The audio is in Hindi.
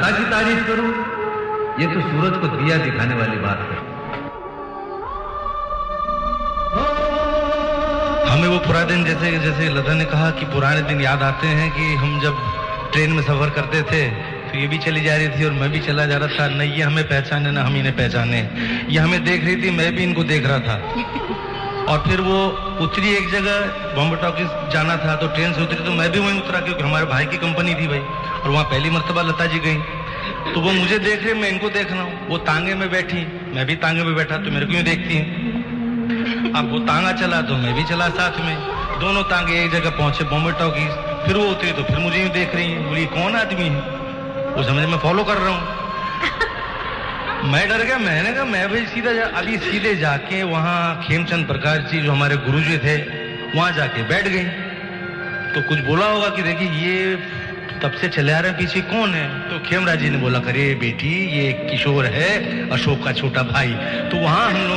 खुदा की तारीफ करूं, ये तो सूरज को दिया दिखाने वाली बात है। हमें वो पुराने दिन, जैसे लता ने कहा कि पुराने दिन याद आते हैं कि हम जब ट्रेन में सफर करते थे तो ये भी चली जा रही थी और मैं भी चला जा रहा था, न ये हमें पहचाने न हम इन्हें पहचाने। ये हमें देख रही थी, मैं भी इनको देख रहा था। और फिर वो उतरी एक जगह, बॉम्बे टॉकीज जाना था, तो ट्रेन से उतरी तो मैं भी वहीं उतरा, क्योंकि हमारे भाई की कंपनी थी भाई, और वहाँ पहली मर्तबा लता जी गई। तो वो मुझे देख रहे, मैं इनको देख रहा हूँ। वो तांगे में बैठी, मैं भी तांगे में बैठा, तो मेरे को यूँ देखती है। अब वो तांगा चला तो मैं भी चला साथ में, दोनों तांगे एक जगह पहुंचे, बॉम्बे टॉकीज। फिर वो उतरी तो फिर मुझे यूँ देख रही है, बोली कौन आदमी है? वो समझ मैं फॉलो कर रहा हूँ। मैं डर गया, मैंने कहा मैं भाई अभी सीधे जाके वहाँ खेमचंद प्रकाश जी जो हमारे गुरुजी थे वहाँ जाके बैठ गई। तो कुछ बोला होगा कि देखिए ये तब से चले आ रहे हैं, पीछे कौन है? तो खेमराज जी ने बोला, करे बेटी ये किशोर है, अशोक का छोटा भाई। तो वहाँ हम लोग